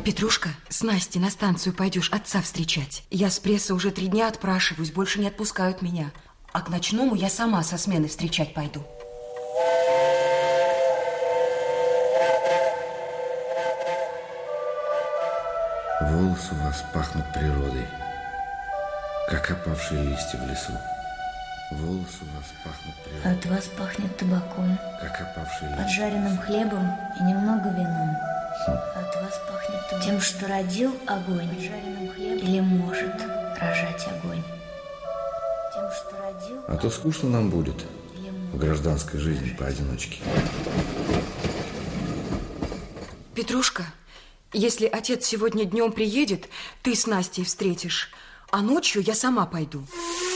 Петрушка, с Настей на станцию пойдешь отца встречать. Я с прессы уже 3 дня отпрашиваюсь, больше не отпускают меня. А к ночному я сама со смены встречать пойду. Волосы у вас пахнут природой, как опавшие листья в лесу. Волосы у вас пахнут природой. От вас пахнет табаком, как опавшие листья. поджаренным хлебом и немного вином. От вас пахнет табаком. Тем, что родил огонь, или может рожать огонь. Тем, что родил. А то скучно нам будет в гражданской жизни поодиночке. Петрушка, если отец сегодня днем приедет, ты с Настей встретишь, а ночью я сама пойду.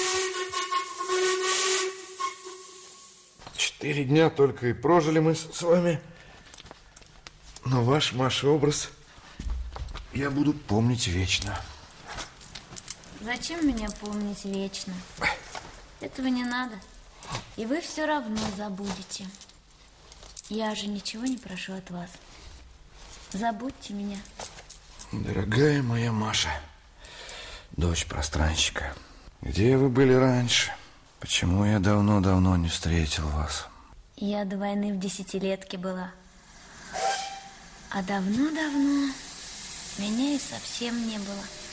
4 дня только и прожили мы с вами. Но ваш, Маша, образ я буду помнить вечно. Зачем меня помнить вечно? Этого не надо. И вы все равно забудете. Я же ничего не прошу от вас. Забудьте меня. Дорогая моя Маша, дочь пространщика, где вы были раньше? Почему я давно-давно не встретил вас? Я до войны в 10-летке была. А давно-давно меня и совсем не было.